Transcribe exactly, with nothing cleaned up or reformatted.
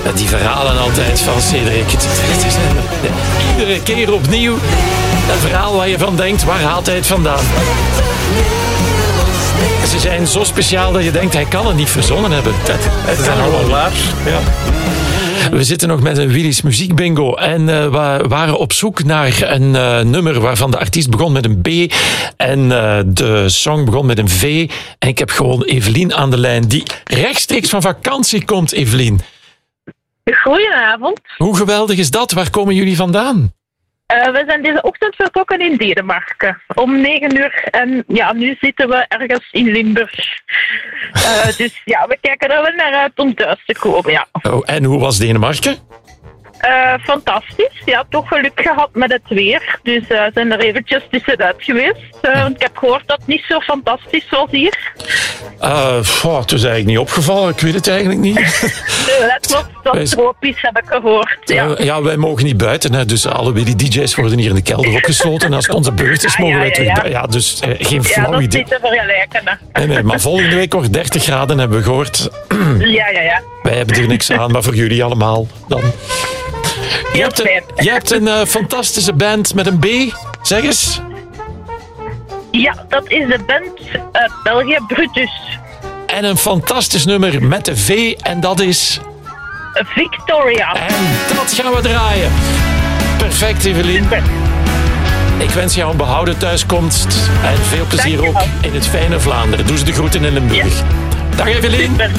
Die verhalen altijd van Cedric. Het, het is een, iedere keer opnieuw een verhaal waar je van denkt, waar haalt hij het vandaan? Ze zijn zo speciaal dat je denkt, hij kan het niet verzonnen hebben. Het, het Dat is allemaal waar. Ja. We zitten nog met een Willy's muziekbingo en uh, we waren op zoek naar een uh, nummer waarvan de artiest begon met een B en uh, de song begon met een V. En ik heb gewoon Evelien aan de lijn, die rechtstreeks van vakantie komt, Evelien. Goedenavond. Hoe geweldig is dat? Waar komen jullie vandaan? Uh, we zijn deze ochtend vertrokken in Denemarken. Om negen uur. En ja, nu zitten we ergens in Limburg. Uh, dus ja, we kijken er wel naar uit om thuis te komen, ja. Oh, en hoe was Denemarken? Uh, fantastisch. Ja, toch geluk gehad met het weer. Dus uh, zijn er eventjes tussenuit geweest. Uh, want ik heb gehoord dat het niet zo fantastisch was hier. Uh, oh, het is eigenlijk niet opgevallen. Ik weet het eigenlijk niet. Nee, het was dat tropisch, heb ik gehoord. Ja, uh, ja wij mogen niet buiten. Hè, dus alle Willy D J's worden hier in de kelder opgesloten. En als het onze beurt is, mogen ja, wij ja, terug ja. buiten. Ja, dus uh, geen flauw ja, dat idee. is niet te vergelijken. Hè. Nee, nee, maar volgende week wordt dertig graden, hebben we gehoord. Ja, ja, ja. Wij hebben er niks aan, maar voor jullie allemaal dan. Je hebt een, je hebt een uh, fantastische band met een B, zeg eens. Ja, dat is de band uit België, Brutus. En een fantastisch nummer met de V en dat is... Victoria. En dat gaan we draaien. Perfect, Evelien. Super. Ik wens jou een behouden thuiskomst en veel plezier ook Dankjewel. in het fijne Vlaanderen. Doe ze de groeten in Limburg. Ja. Dag Evelien. Super.